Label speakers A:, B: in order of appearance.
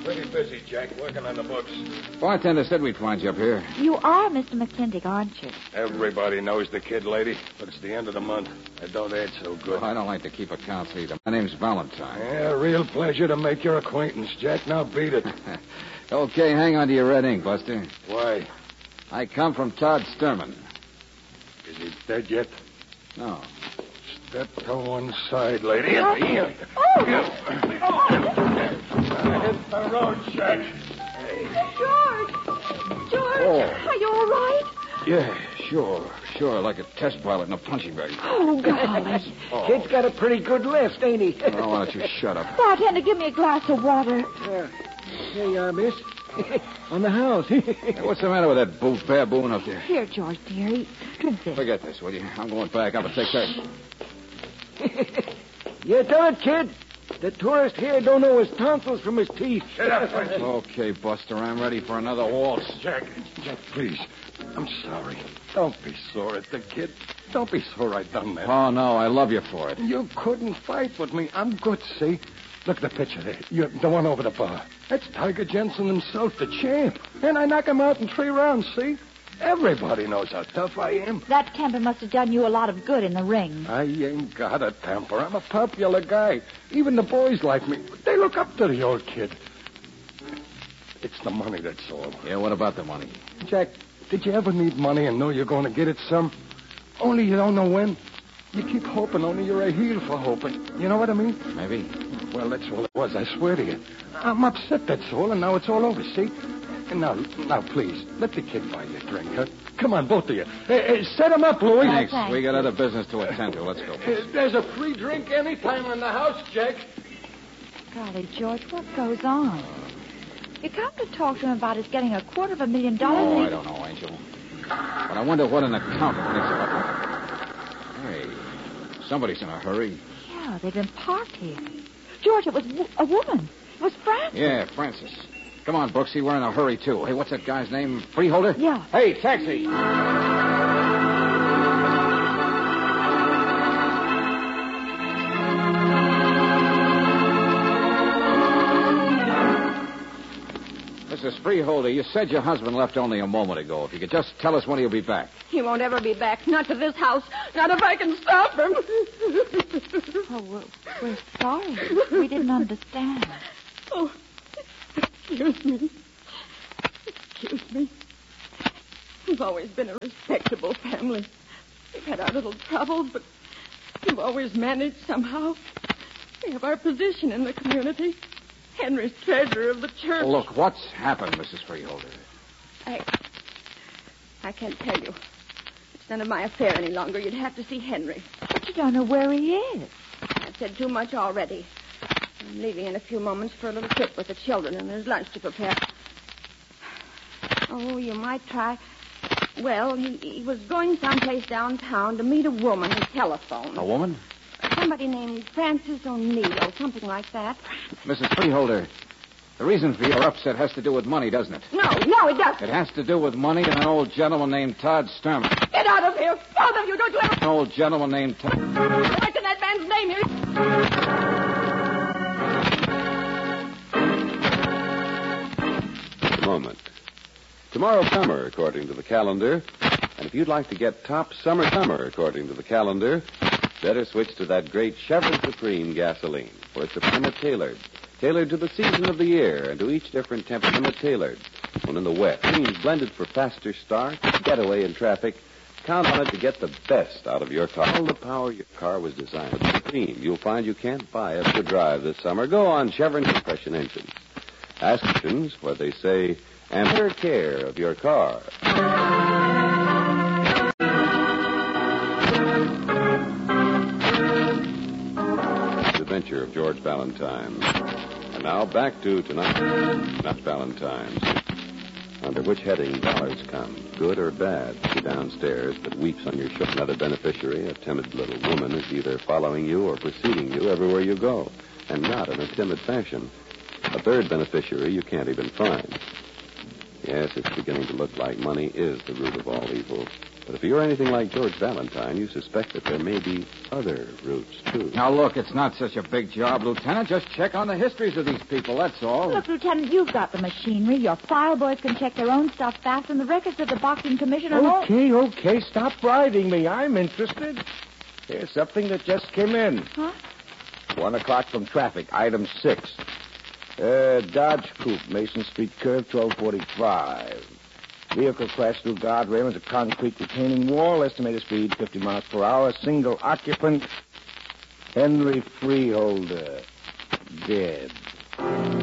A: pretty busy, Jack, working on the books.
B: Bartender said we'd find you up here.
C: You are Mr. McClintock, aren't you?
A: Everybody knows the kid, lady, but it's the end of the month. I don't add so good.
B: Well, I don't like to keep accounts either. My name's Valentine.
A: Yeah, real pleasure to make your acquaintance, Jack. Now beat it.
B: Okay, hang on to your red ink, Buster.
A: Why?
B: I come from Todd Sturman.
A: Is he dead yet?
B: No.
A: Step to one side, lady.
C: Oh.
A: Hit the road, Jack.
C: George, are you all right?
B: Yeah, sure, like a test pilot in a punching bag.
C: Oh, golly.
D: Kid's got a pretty good lift, ain't he?
B: Oh, why don't you shut up?
C: Bartender, give me a glass of water.
D: Here you are, miss. On the house.
B: Hey, what's the matter with that baboon up there?
C: Here, George, dearie. Drink this.
B: Forget this, will you? I'm going back up and take that.
D: You done it, kid. The tourist here don't know his tonsils from his teeth.
A: Shut up, Frenchie.
B: Okay, Buster, I'm ready for another waltz.
A: Jack, please. I'm sorry. Don't be sore at the kid. Don't be sore I done that.
B: Oh, no, I love you for it.
A: You couldn't fight with me. I'm good, see? Look at the picture there. The one over the bar. That's Tiger Jensen himself, the champ. And I knock him out in 3 rounds, see? Everybody knows how tough I am.
C: That temper must have done you a lot of good in the ring.
A: I ain't got a temper. I'm a popular guy. Even the boys like me. They look up to the old kid. It's the money, that's all.
B: Yeah, what about the money?
A: Jack, did you ever need money and know you're going to get it some? Only you don't know when. You keep hoping, only you're a heel for hoping. You know what I mean?
B: Maybe.
A: Well, that's all it was, I swear to you. I'm upset, that's all, and now it's all over, see? And now, please, let the kid buy you a drink, huh? Come on, both of you. Set him up, Louie.
B: Thanks.
C: Thanks.
B: We got other business to attend to. Let's go.
A: There's a free drink anytime in the house, Jack.
C: Golly, George, what goes on? You come to talk to him about his getting $250,000.
B: Oh, I don't know, Angel. But I wonder what an accountant thinks about it. Hey, somebody's in a hurry.
C: Yeah, they've been parked here. George, it was a woman. It was Frances.
B: Yeah, Francis. Come on, Brooksy, we're in a hurry, too. Hey, what's that guy's name? Freeholder?
C: Yeah.
B: Hey, taxi! Mrs. Freeholder, you said your husband left only a moment ago. If you could just tell us when he'll be back.
E: He won't ever be back. Not to this house. Not if I can stop him.
C: Oh, we're sorry. We didn't understand.
E: Oh, excuse me. Excuse me. We've always been a respectable family. We've had our little troubles, but we've always managed somehow. We have our position in the community. Henry's treasurer of the church.
B: Look, what's happened, Mrs. Freeholder?
E: I can't tell you. It's none of my affair any longer. You'd have to see Henry.
C: But you don't know where he is.
E: I've said too much already. I'm leaving in a few moments for a little trip with the children, and there's lunch to prepare. Oh, you might try. Well, he was going someplace downtown to meet a woman and telephone.
B: A woman?
E: Somebody named Frances O'Neill, something like that.
B: Mrs. Freeholder, the reason for your upset has to do with money, doesn't it?
E: No, it doesn't.
B: It has to do with money and an old gentleman named Todd Sturman.
E: Get out of here, both of you. Don't you ever
B: An old gentleman named Todd...
E: mention that man's name here.
F: A moment. Tomorrow's summer, according to the calendar. And if you'd like to get top summer, according to the calendar, better switch to that great Chevron Supreme gasoline. For it's Suprema tailored to the season of the year and to each different temperament tailored. When in the wet, means blended for faster start, getaway in traffic, count on it to get the best out of your car. All the power your car was designed with Supreme. You'll find you can't buy it to drive this summer. Go on Chevron compression engines. Ask engines what they say and take care of your car. Adventure of George Valentine. And now back to tonight, not Valentine's. Under which heading dollars come, good or bad? She downstairs that weeps on your shoulder. Another beneficiary, a timid little woman, is either following you or preceding you everywhere you go, and not in a timid fashion. A third beneficiary you can't even find. Yes, it's beginning to look like money is the root of all evil. But if you're anything like George Valentine, you suspect that there may be other routes, too.
B: Now, look, it's not such a big job, Lieutenant. Just check on the histories of these people, that's all.
C: Look, Lieutenant, you've got the machinery. Your file boys can check their own stuff fast, and the records of the boxing commission are all...
D: Okay. Stop bribing me. I'm interested. Here's something that just came in.
C: Huh?
D: 1 o'clock from traffic, item 6. Dodge Coupe, Mason Street curve, 1245. Vehicle crashed through guardrail into concrete retaining wall. Estimated speed 50 miles per hour. Single occupant, Henry Freeholder, dead.